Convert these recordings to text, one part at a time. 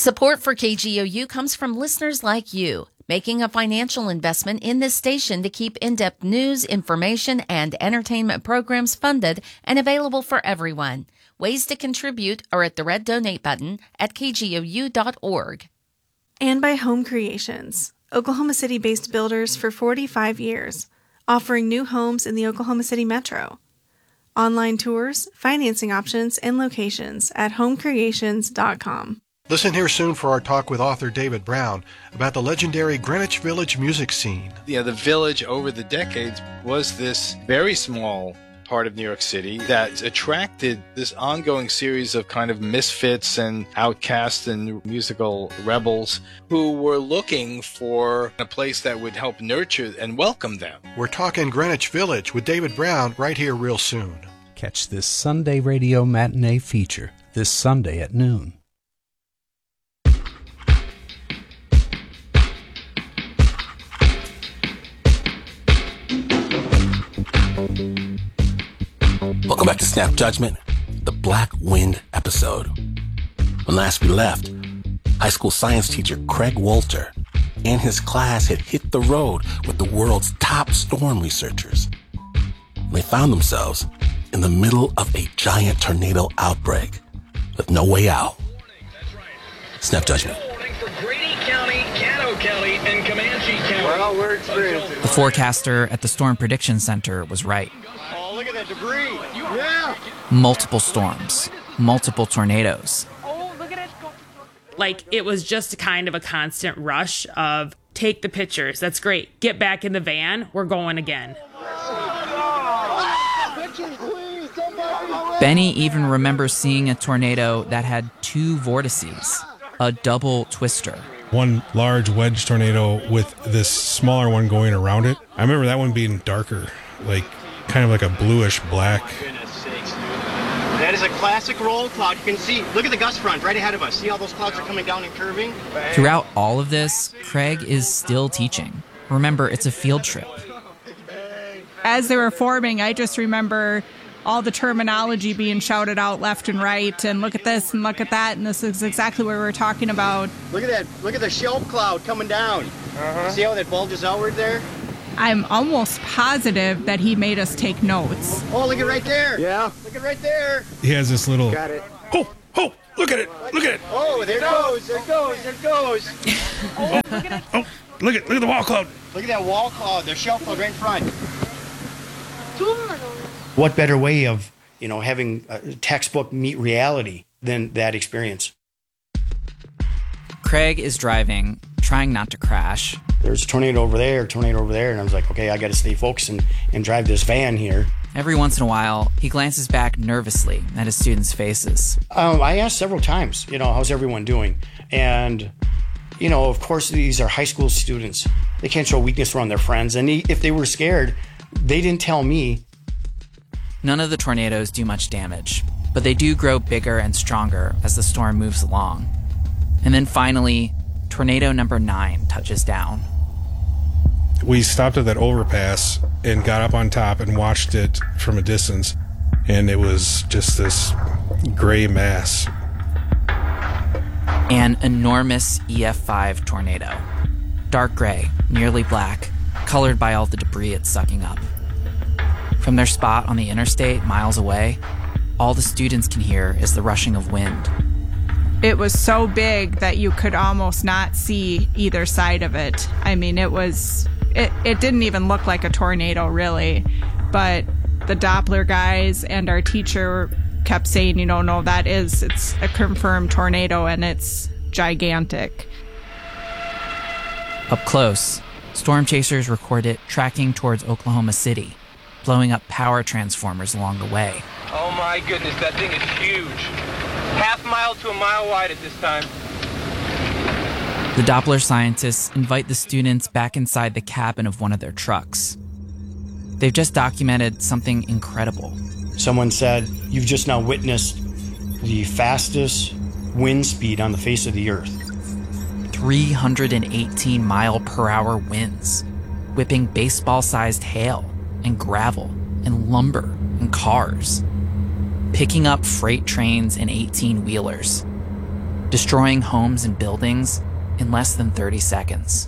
Support for KGOU comes from listeners like you, making a financial investment in this station to keep in-depth news, information, and entertainment programs funded and available for everyone. Ways to contribute are at the red donate button at kgou.org. And by Home Creations, Oklahoma City-based builders for 45 years, offering new homes in the Oklahoma City metro. Online tours, financing options, and locations at homecreations.com. Listen here soon for our talk with author David Brown about the legendary Greenwich Village music scene. Yeah, the Village over the decades was this very small part of New York City that attracted this ongoing series of kind of misfits and outcasts and musical rebels who were looking for a place that would help nurture and welcome them. We're talking Greenwich Village with David Brown right here real soon. Catch this Sunday radio matinee feature this Sunday at noon. Welcome back to Snap Judgment, the Black Wind episode. When last we left, high school science teacher Craig Walter and his class had hit the road with the world's top storm researchers. They found themselves in the middle of a giant tornado outbreak with no way out. Snap Judgment. Well, we're experiencing. The forecaster at the Storm Prediction Center was right. Oh, look at that debris. Yeah. Multiple storms, multiple tornadoes. Oh, look at it. Like, it was just kind of a constant rush of take the pictures. That's great. Get back in the van. We're going again. Benny even remembers seeing a tornado that had two vortices, a double twister. One large wedge tornado with this smaller one going around it. I remember that one being darker, like kind of like a bluish black. That is a classic roll cloud. You can see, look at the gust front right ahead of us. See how those clouds are coming down and curving? Throughout all of this, Craig is still teaching. Remember, it's a field trip. As they were forming, I just remember all the terminology being shouted out left and right, and look at this and look at that, and this is exactly what we were talking about. Look at that. Look at the shelf cloud coming down. See how that bulges outward there? I'm almost positive that he made us take notes. Oh, look at right there. Yeah. Look at right there. He has this little... Got it. Oh, look at it. Look at it. Oh, there it goes. There it goes. There it goes. Oh, look at it. Oh, look at the wall cloud. Look at that wall cloud, the shelf cloud right in front. What better way of, having a textbook meet reality than that experience? Craig is driving, trying not to crash. There's a tornado over there, and I was like, okay, I got to stay focused and drive this van here. Every once in a while, he glances back nervously at his students' faces. I asked several times, how's everyone doing? And, of course, these are high school students. They can't show weakness around their friends. And if they were scared, they didn't tell me. None of the tornadoes do much damage, but they do grow bigger and stronger as the storm moves along. And then finally, tornado number 9 touches down. We stopped at that overpass and got up on top and watched it from a distance, and it was just this gray mass. An enormous EF5 tornado. Dark gray, nearly black, colored by all the debris it's sucking up. From their spot on the interstate, miles away, all the students can hear is the rushing of wind. It was so big that you could almost not see either side of it. I mean, it didn't even look like a tornado, really. But the Doppler guys and our teacher kept saying, no, it's a confirmed tornado, and it's gigantic. Up close, storm chasers record it tracking towards Oklahoma City, blowing up power transformers along the way. Oh my goodness, that thing is huge. Half mile to a mile wide at this time. The Doppler scientists invite the students back inside the cabin of one of their trucks. They've just documented something incredible. Someone said, you've just now witnessed the fastest wind speed on the face of the earth. 318 mile per hour winds, whipping baseball-sized hail and gravel and lumber and cars, picking up freight trains and 18-wheelers. destroying homes and buildings in less than 30 seconds.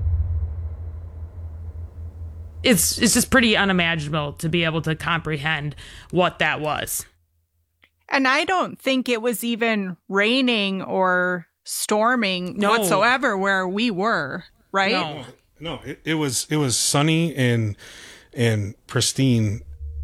It's just pretty unimaginable to be able to comprehend what that was. And I don't think it was even raining or storming whatsoever where we were, right? No, it was sunny and pristine.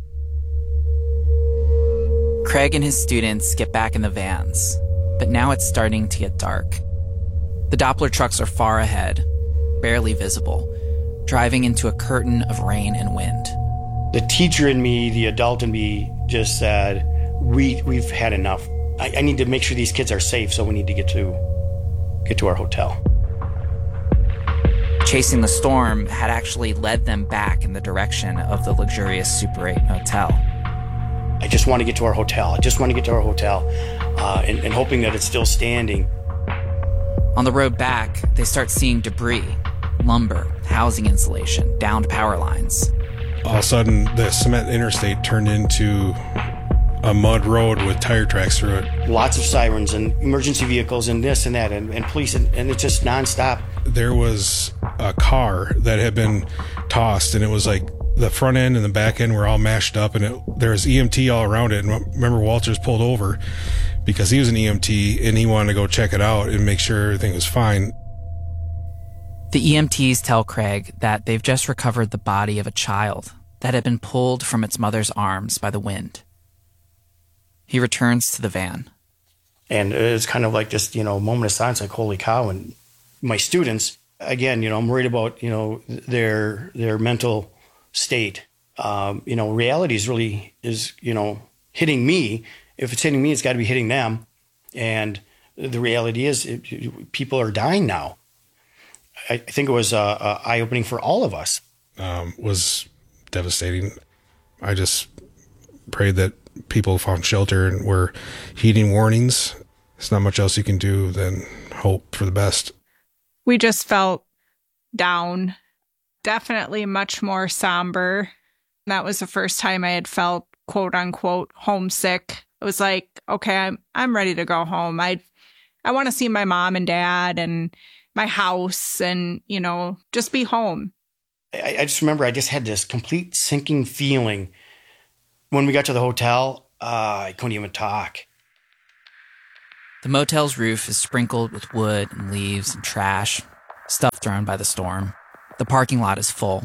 Craig and his students get back in the vans, but now it's starting to get dark. The Doppler trucks are far ahead, barely visible, driving into a curtain of rain and wind. The teacher in me, the adult in me, just said, we've had enough. I need to make sure these kids are safe, so we need to get to our hotel. Chasing the storm had actually led them back in the direction of the luxurious Super 8 hotel. I just want to get to our hotel. And hoping that it's still standing. On the road back, they start seeing debris, lumber, housing insulation, downed power lines. All of a sudden, the cement interstate turned into a mud road with tire tracks through it. Lots of sirens and emergency vehicles and this and that and police, and it's just nonstop. There was a car that had been tossed, and it was like the front end and the back end were all mashed up, and there was EMT all around it. And remember, Walters pulled over because he was an EMT and he wanted to go check it out and make sure everything was fine. The EMTs tell Craig that they've just recovered the body of a child that had been pulled from its mother's arms by the wind. He returns to the van. And it's kind of like this, moment of silence, like, holy cow. And my students, again, I'm worried about, their mental state. Reality is hitting me. If it's hitting me, it's got to be hitting them. And the reality is people are dying now. I think it was eye-opening for all of us. Was devastating. I just prayed that people found shelter and were heeding warnings. There's not much else you can do than hope for the best. We just felt down, definitely much more somber. That was the first time I had felt, quote unquote, homesick. It was like, okay, I'm ready to go home. I want to see my mom and dad and my house and, just be home. I just remember I just had this complete sinking feeling. When we got to the hotel, I couldn't even talk. The motel's roof is sprinkled with wood and leaves and trash, stuff thrown by the storm. The parking lot is full.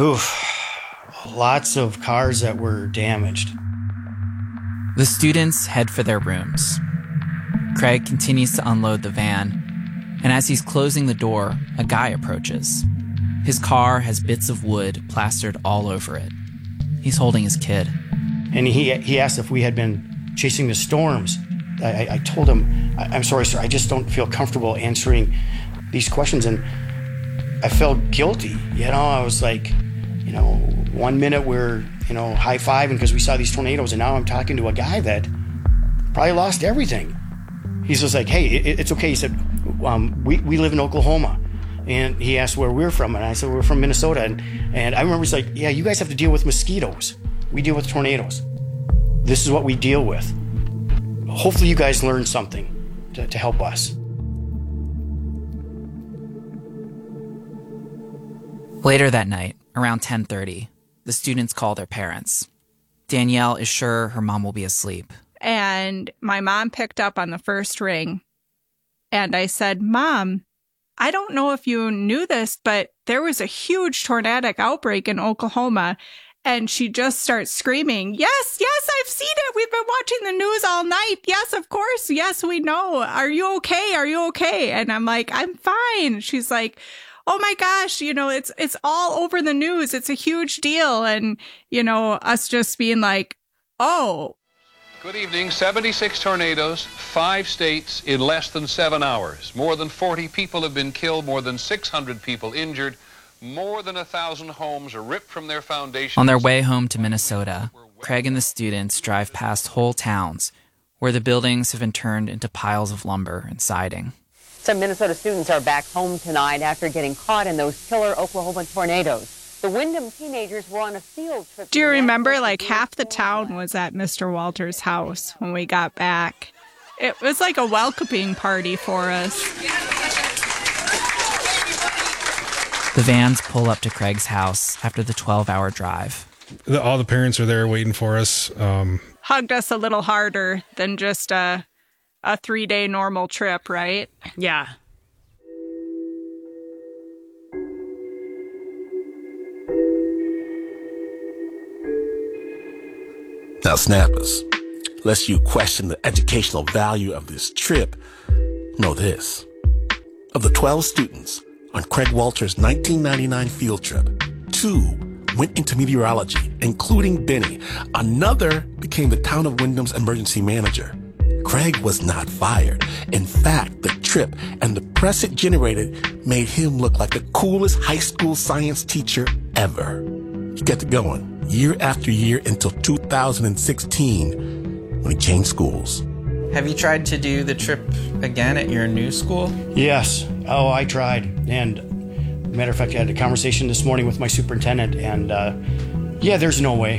Lots of cars that were damaged. The students head for their rooms. Craig continues to unload the van, and as he's closing the door, a guy approaches. His car has bits of wood plastered all over it. He's holding his kid. And he asked if we had been chasing the storms. I told him, I'm sorry, sir, I just don't feel comfortable answering these questions. And I felt guilty. I was like, 1 minute we're, high-fiving because we saw these tornadoes, and now I'm talking to a guy that probably lost everything. He's just like, hey, it's okay. He said, we live in Oklahoma. And he asked where we're from, and I said, we're from Minnesota. And I remember he's like, yeah, you guys have to deal with mosquitoes. We deal with tornadoes. This is what we deal with. Hopefully you guys learned something to help us. Later that night, around 10:30, the students call their parents. Danielle is sure her mom will be asleep. And my mom picked up on the first ring. And I said, Mom, I don't know if you knew this, but there was a huge tornadic outbreak in Oklahoma. And she just starts screaming, yes, I've seen it. We've been watching the news all night. Yes, of course. Yes, we know. Are you okay? And I'm like, I'm fine. She's like, oh my gosh, it's all over the news. It's a huge deal. And, us just being like, oh. Good evening. 76 tornadoes, 5 states in less than 7 hours. More than 40 people have been killed, more than 600 people injured. More than 1,000 homes are ripped from their foundations. On their way home to Minnesota, Craig and the students drive past whole towns where the buildings have been turned into piles of lumber and siding. Some Minnesota students are back home tonight after getting caught in those killer Oklahoma tornadoes. The Wyndham teenagers were on a field trip. Do you remember, half the town was at Mr. Walters' house when we got back? It was like a welcoming party for us. The vans pull up to Craig's house after the 12-hour drive. All the parents are there waiting for us. Hugged us a little harder than just a 3-day normal trip, right? Yeah. Now, snappers, lest you question the educational value of this trip, know this. Of the 12 students on Craig Walter's 1999 field trip, 2 went into meteorology, including Benny. Another became the town of Windham's emergency manager. Craig was not fired. In fact, the trip and the press it generated made him look like the coolest high school science teacher ever. He kept it going year after year until 2016 when he changed schools. Have you tried to do the trip again at your new school? Yes. Oh, I tried. And matter of fact, I had a conversation this morning with my superintendent, and yeah, there's no way.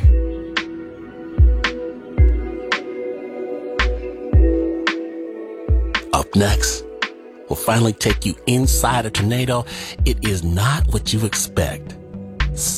Up next, we'll finally take you inside a tornado. It is not what you expect.